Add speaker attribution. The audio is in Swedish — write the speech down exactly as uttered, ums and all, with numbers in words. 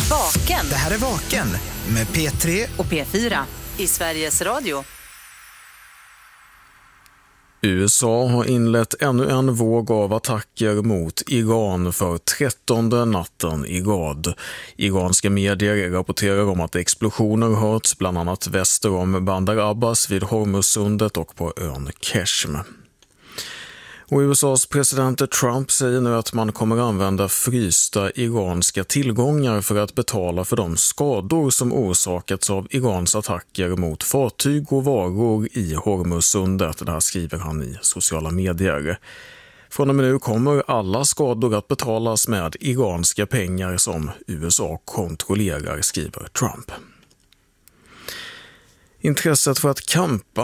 Speaker 1: Vaken.
Speaker 2: Det här är Vaken med P tre
Speaker 1: och P fyra i Sveriges Radio.
Speaker 3: U S A har inlett ännu en våg av attacker mot Iran för trettonde natten i rad. Iranska medier rapporterar om att explosioner hörts bland annat väster om Bandar Abbas vid Hormuzsundet och på ön Keshm. Och U S A:s president Trump säger nu att man kommer använda frysta iranska tillgångar för att betala för de skador som orsakats av Irans attacker mot fartyg och varor i Hormuzsundet. Det här skriver han i sociala medier. Från och med nu kommer alla skador att betalas med iranska pengar som U S A kontrollerar, skriver Trump. Intresset för att campa